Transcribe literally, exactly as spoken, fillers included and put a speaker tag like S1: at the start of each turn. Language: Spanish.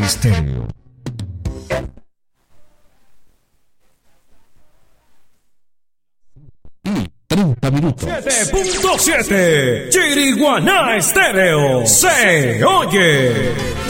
S1: Estéreo. Y treinta minutos.
S2: siete punto siete Chiriguaná Estéreo se oye.